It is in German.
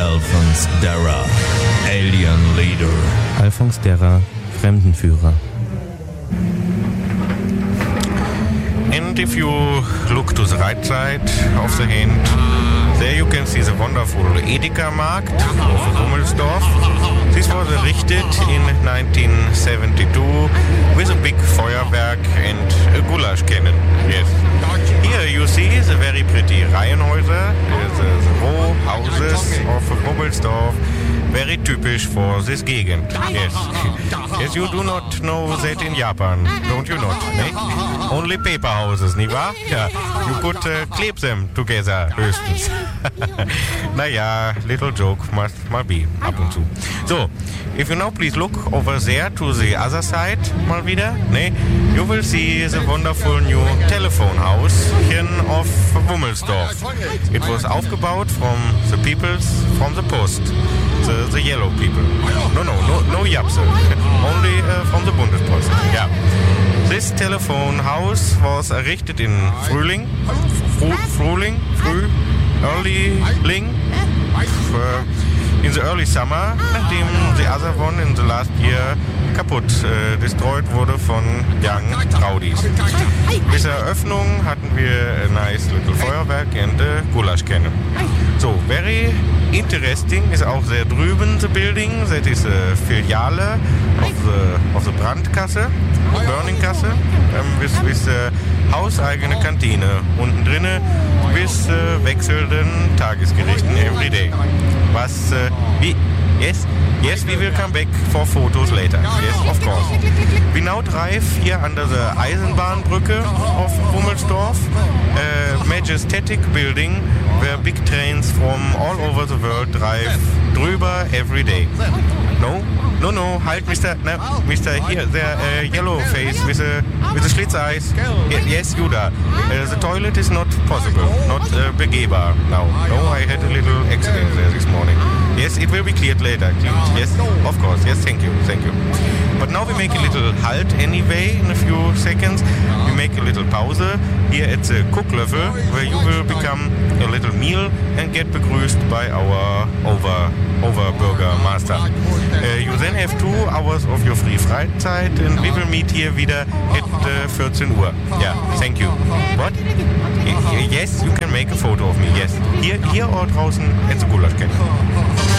Alphonse Darra, Alien Leader. Alphonse Darra, Fremdenführer. And if you look to the right side of the hand, there you can see the wonderful Edeka Markt of Rummelsdorf. This was erected in 1972 with a big Feuerwerk and a goulash cannon. Yes. Here you see the very pretty Reihenhäuser, the row houses of Rummelsdorf. Very typisch for this gegend. Yes. Yes, you do not know that in Japan, don't you not? Ne? Only paper houses, nicht wahr? Ja, you could clip them together, höchstens. Naja, little joke must mal be, ab und zu. So, if you now please look over there to the other side, mal wieder, ne? You will see the wonderful new telephone house here of Wummelsdorf. It was aufgebaut from the peoples from the post. The yellow people. No Japse. Only from the Bundespost. Yeah. This telephone house was errichtet in Frühling, in the early summer, nachdem the other one in the last year destroyed wurde von Young Rowdies. Bis zur Eröffnung hatten wir a nice little Feuerwerk and a Gulasch cannon. So, very interesting is auch there drüben the building, that is a Filiale of the Brandkasse, Burningkasse, with hauseigene Kantine. Unten drinne bis wechselnden Tagesgerichten every day. Was, Yes, we will come back for photos later. Yes, of course. We now drive here under the Eisenbahnbrücke of Wummelsdorf, a majestic building where big trains from all over the world drive drüber every day. No, halt, Mr. Here, the yellow face with the Schlitz eyes. Yes, Judah. The toilet is not possible, not begehbar now. No, I had a little accident there this morning. Yes, it will be cleared later. Yes, of course. Yes, thank you. But now we make a little halt anyway in a few seconds. We make a little pause here at the Cooklöffel, where you will become a little meal and get begrüßt by our Oberbürgermeister. You then have 2 hours of your free Freizeit and we will meet here wieder at 14 Uhr. Yeah, thank you. What? Yes, you can make a photo of me, yes. Here or draußen at the Gulasch Cannon.